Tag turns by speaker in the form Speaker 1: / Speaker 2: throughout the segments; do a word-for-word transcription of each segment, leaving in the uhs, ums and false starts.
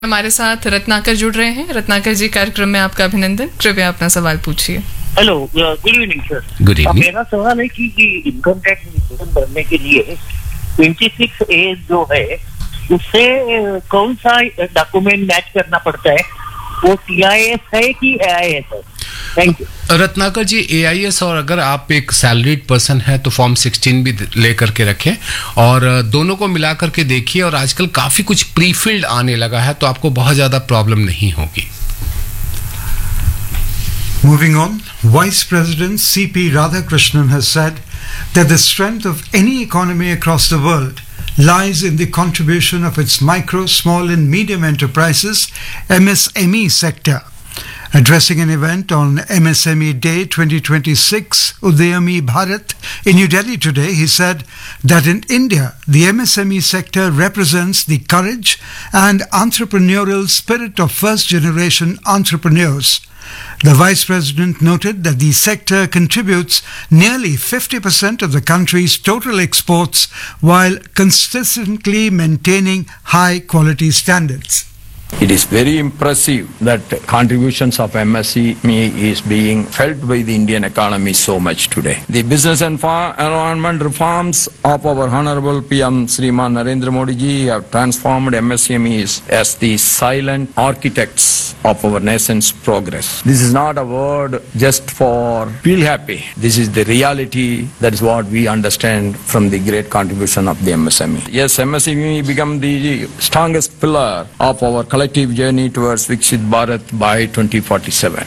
Speaker 1: हमारे साथ रत्नाकर जुड़ रहे हैं। रत्नाकर जी, कार्यक्रम में आपका अभिनंदन। कृपया अपना सवाल पूछिए।
Speaker 2: Hello, good evening sir.
Speaker 3: Good evening.
Speaker 2: मेरा सवाल है कि इनकम टैक्स रिटर्न भरने के लिए छब्बीस ए जो है उससे कौन सा डॉक्यूमेंट मैच करना पड़ता है? वो सी आई एस है कि ए आई एस है? Thank you.
Speaker 3: Ratnakar ji, A I S और अगर आप एक सैलरीड पर्सन है तो फॉर्म सिक्सटीन भी ले करके रखें और दोनों को मिला करके देखिए। और आजकल काफी कुछ प्री फिल्ड आने लगा है तो आपको बहुत ज्यादा प्रॉब्लम नहीं होगी।
Speaker 4: Moving on, Vice President C P Radhakrishnan has said that the strength of any economy across the world lies in the contribution of its micro, small and medium enterprises, M S M E sector. Addressing an event on M S M E Day twenty twenty-six, Udayami Bharat, in New Delhi today, he said that in India, the M S M E sector represents the courage and entrepreneurial spirit of first-generation entrepreneurs. The Vice President noted that the sector contributes nearly fifty percent of the country's total exports while consistently maintaining high-quality standards.
Speaker 5: It is very impressive that contributions of M S M E is being felt by the Indian economy so much today. The business and environment reforms of our Honorable P M Shriman Narendra Modi ji have transformed M S M Es as the silent architects of our nation's progress. This is not a word just for feel happy. This is the reality. That is what we understand from the great contribution of the M S M E. Yes, M S M E become the strongest pillar of our collective journey towards Viksit Bharat by twenty forty-seven.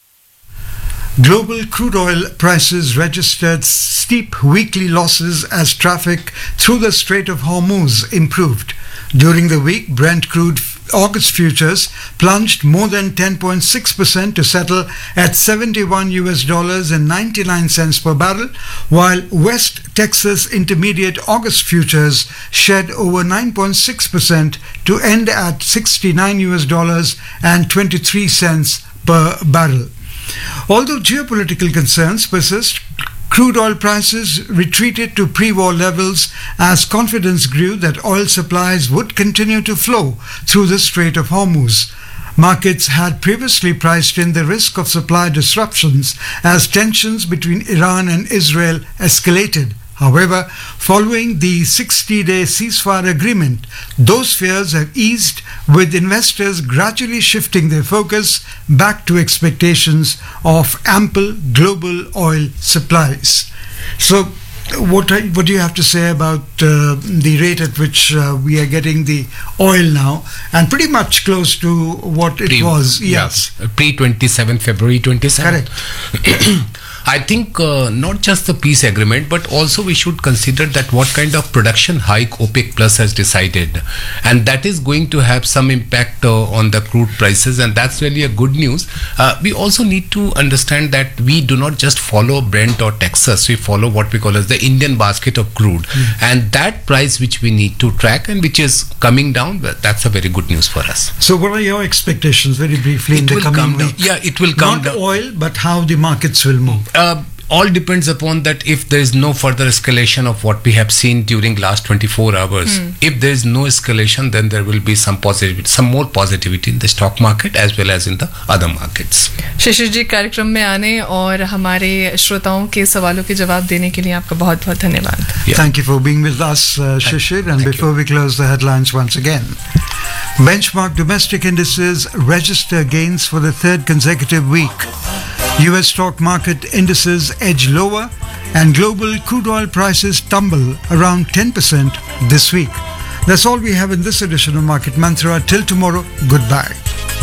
Speaker 4: Global crude oil prices registered steep weekly losses as traffic through the Strait of Hormuz improved. During the week, Brent crude August futures plunged more than ten point six percent to settle at seventy-one U S dollars and ninety-nine cents per barrel, while West Texas Intermediate August futures shed over nine point six percent to end at sixty-nine U S dollars and twenty-three cents per barrel. Although geopolitical concerns persist, crude oil prices retreated to pre-war levels as confidence grew that oil supplies would continue to flow through the Strait of Hormuz. Markets had previously priced in the risk of supply disruptions as tensions between Iran and Israel escalated. However, following the sixty-day ceasefire agreement, those fears have eased, with investors gradually shifting their focus back to expectations of ample global oil supplies. So, what what do you have to say about uh, the rate at which uh, we are getting the oil now, and pretty much close to what it
Speaker 3: Pre,
Speaker 4: was? Yes,
Speaker 3: yeah, pre twenty-seven, February twenty-seven.
Speaker 4: Correct.
Speaker 3: I think uh, not just the peace agreement, but also we should consider that what kind of production hike OPEC Plus has decided, and that is going to have some impact uh, on the crude prices, and that's really a good news. Uh, we also need to understand that we do not just follow Brent or Texas; we follow what we call as the Indian basket of crude, mm. and that price which we need to track and which is coming down. That's a very good news for us.
Speaker 4: So, what are your expectations, very briefly,
Speaker 3: it
Speaker 4: in the
Speaker 3: will
Speaker 4: coming
Speaker 3: come
Speaker 4: week?
Speaker 3: Down. Yeah, it will come
Speaker 4: Not
Speaker 3: down.
Speaker 4: oil, but how the markets will move.
Speaker 3: Uh, all depends upon that if there is no further escalation of what we have seen during last twenty-four hours. Mm. If there is no escalation, then there will be some positivity, some more positivity in the stock market as well as in the other markets.
Speaker 1: शिशिर जी, कार्यक्रम में आने और हमारे श्रोताओं के सवालों के जवाब देने के लिए आपका बहुत बहुत धन्यवाद।
Speaker 4: Yeah. Thank you for being with us, uh, Shishir. And
Speaker 3: Thank
Speaker 4: before
Speaker 3: you.
Speaker 4: we close the headlines once again, benchmark domestic indices register gains for the third consecutive week. U S stock market indices edge lower and global crude oil prices tumble around ten percent this week. That's all we have in this edition of Market Mantra. Till tomorrow, goodbye.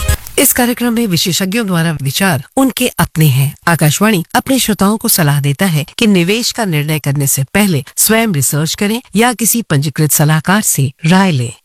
Speaker 6: इस कार्यक्रम में विशेषज्ञों द्वारा विचार उनके अपने हैं। आकाशवाणी अपने श्रोताओं को सलाह देता है कि निवेश का निर्णय करने से पहले स्वयं रिसर्च करें या किसी पंजीकृत सलाहकार से राय लें।